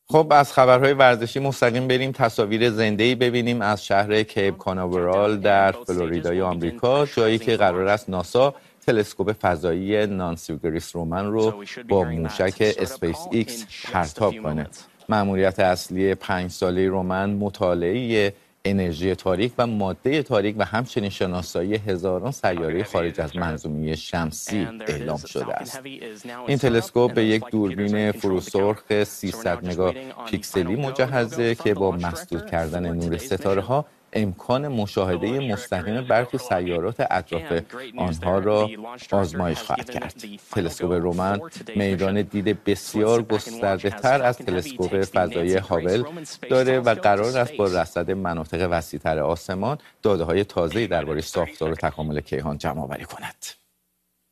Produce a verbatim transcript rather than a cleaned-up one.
خب از خبرهای ورزشی مستقیم بریم تصاویر زنده‌ای ببینیم از شهر کیپ کاناورال در فلوریدای آمریکا، جایی که قرار است ناسا تلسکوپ فضایی نانسی گریس رومن رو با موشک اسپیس ایکس پرتاب کنه. مأموریت اصلی پنج ساله رومن مطالعه انرژی تاریک و ماده تاریک و همچنین شناسایی هزاران سیاره خارج از منظومه شمسی اعلام شده است. این تلسکوپ به یک دوربین فروسرخ سیصد مگاپیکسلی مجهزه که با مسدود کردن نور ستاره‌ها امکان مشاهده مستقیم برخی سیارات اطراف آنها را آزمایش خواهد کرد. تلسکوپ رومن میدان دید بسیار گسترده‌تر از تلسکوپ فضایی هابل داره و قرار است با رصد مناطق وسیع‌تر آسمان داده‌های تازه‌ای درباره ساختار و تکامل کیهان جمع‌آوری کند.